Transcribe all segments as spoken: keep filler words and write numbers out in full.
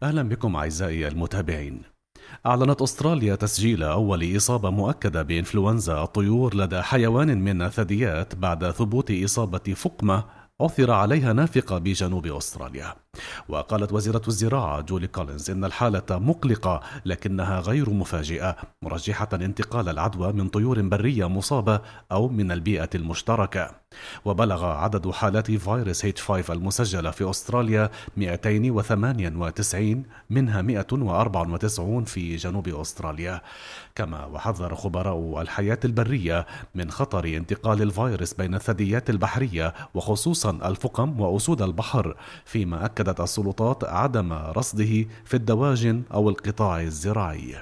أهلا بكم أعزائي المتابعين. أعلنت أستراليا تسجيل أول إصابة مؤكدة بإنفلونزا الطيور لدى حيوان من الثدييات بعد ثبوت إصابة فقمة عثر عليها نافقة بجنوب أستراليا. وقالت وزيرة الزراعة جولي كولينز إن الحالة مقلقة لكنها غير مفاجئة، مرجحة انتقال العدوى من طيور برية مصابة أو من البيئة المشتركة. وبلغ عدد حالات فيروس إتش خمسة المسجلة في أستراليا مئتين وثمانية وتسعين، منها مئة وأربعة وتسعين في جنوب أستراليا. كما وحذر خبراء الحياة البرية من خطر انتقال الفيروس بين الثدييات البحرية وخصوصا الفقم وأسود البحر، فيما أكدت السلطات عدم رصده في الدواجن أو القطاع الزراعي.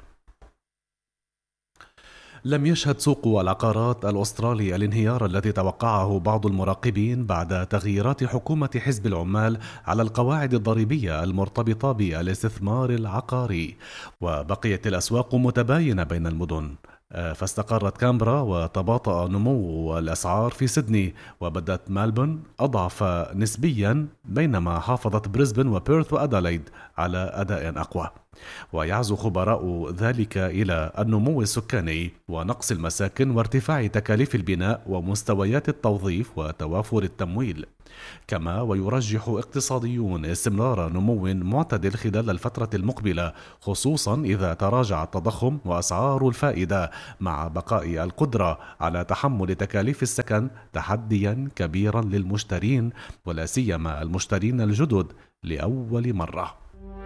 لم يشهد سوق العقارات الأسترالي الانهيار الذي توقعه بعض المراقبين بعد تغييرات حكومة حزب العمال على القواعد الضريبية المرتبطة بالاستثمار العقاري، وبقيت الأسواق متباينة بين المدن. فاستقرت كامبرا وتباطأ نمو الأسعار في سيدني، وبدت ملبورن أضعف نسبيا، بينما حافظت بريسبن وبيرث وأدلايد على أداء أقوى. ويعزو خبراء ذلك إلى النمو السكاني ونقص المساكن وارتفاع تكاليف البناء ومستويات التوظيف وتوافر التمويل. كما ويرجح اقتصاديون استمرار نمو معتدل خلال الفترة المقبلة، خصوصا إذا تراجع التضخم وأسعار الفائدة، مع بقاء القدرة على تحمل تكاليف السكن تحديا كبيرا للمشترين، ولا سيما المشترين الجدد لأول مرة.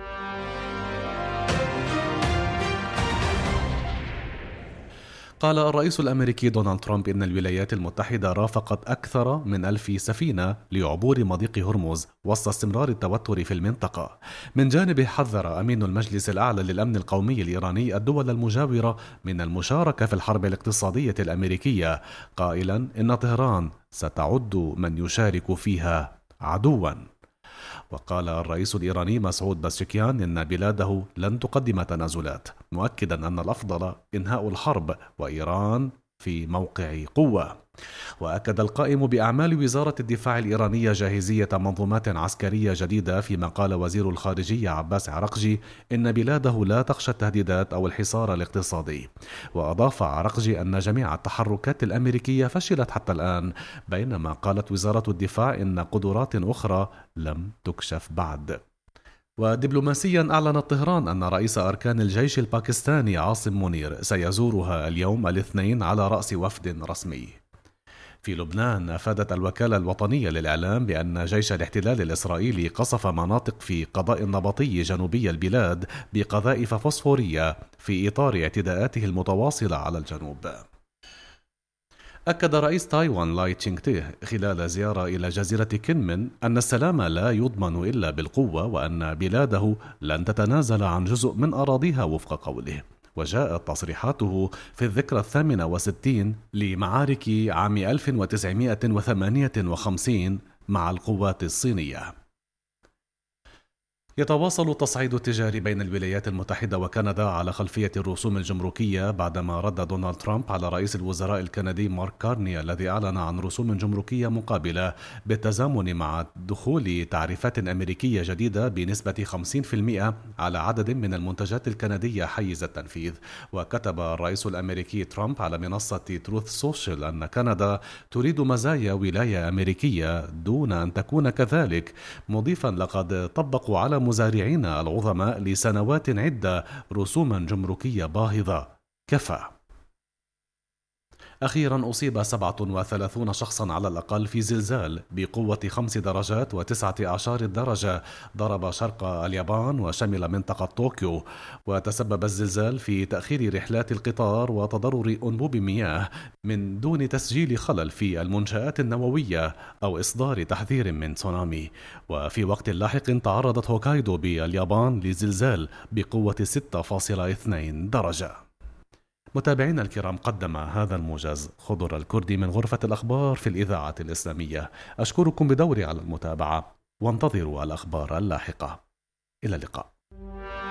قال الرئيس الأمريكي دونالد ترامب إن الولايات المتحدة رافقت أكثر من ألف سفينة لعبور مضيق هرمز وسط استمرار التوتر في المنطقة. من جانبه حذر أمين المجلس الأعلى للأمن القومي الإيراني الدول المجاورة من المشاركة في الحرب الاقتصادية الأمريكية، قائلا إن طهران ستعد من يشارك فيها عدوا. وقال الرئيس الإيراني مسعود بازشكيان إن بلاده لن تقدم تنازلات، مؤكدا أن الأفضل إنهاء الحرب وإيران في موقع قوة. وأكد القائم بأعمال وزارة الدفاع الإيرانية جاهزية منظومات عسكرية جديدة، فيما قال وزير الخارجية عباس عرقجي إن بلاده لا تخشى التهديدات أو الحصار الاقتصادي. وأضاف عرقجي أن جميع التحركات الأمريكية فشلت حتى الآن، بينما قالت وزارة الدفاع إن قدرات أخرى لم تكشف بعد. ودبلوماسيا أعلنت طهران أن رئيس أركان الجيش الباكستاني عاصم منير سيزورها اليوم الاثنين على رأس وفد رسمي. في لبنان أفادت الوكالة الوطنية للإعلام بأن جيش الاحتلال الإسرائيلي قصف مناطق في قضاء النبطي جنوبي البلاد بقذائف فوسفورية في إطار اعتداءاته المتواصلة على الجنوب. أكد رئيس تايوان لاي تشينغ تيه خلال زيارة إلى جزيرة كنمن أن السلام لا يضمن إلا بالقوة، وأن بلاده لن تتنازل عن جزء من أراضيها وفق قوله. وجاءت تصريحاته في الذكرى الثامنة والستين لمعارك عام ألف وتسعمائة وثمانية وخمسين مع القوات الصينية. يتواصل التصعيد التجاري بين الولايات المتحدة وكندا على خلفية الرسوم الجمركية، بعدما رد دونالد ترامب على رئيس الوزراء الكندي مارك كارني الذي أعلن عن رسوم جمركية مقابلة، بالتزامن مع دخول تعريفات أمريكية جديدة بنسبة خمسين بالمئة على عدد من المنتجات الكندية حيز التنفيذ. وكتب الرئيس الأمريكي ترامب على منصة تروث سوشيال أن كندا تريد مزايا ولاية أمريكية دون أن تكون كذلك، مضيفا لقد طبقوا على مزارعين العظماء لسنوات عدة رسوما جمركية باهظة، كفى. أخيرا أصيب سبعة وثلاثون شخصا على الأقل في زلزال بقوة خمس درجات وتسعة عشر درجة ضرب شرق اليابان وشمل منطقة طوكيو. وتسبب الزلزال في تأخير رحلات القطار وتضرر أنبوب مياه من دون تسجيل خلل في المنشآت النووية أو إصدار تحذير من تسونامي. وفي وقت لاحق تعرضت هوكايدو باليابان لزلزال بقوة ستة فاصلة اثنين درجة. متابعينا الكرام، قدم هذا الموجز خضر الكردي من غرفة الأخبار في الإذاعة الإسلامية. أشكركم بدوري على المتابعة، وانتظروا الأخبار اللاحقة. إلى اللقاء.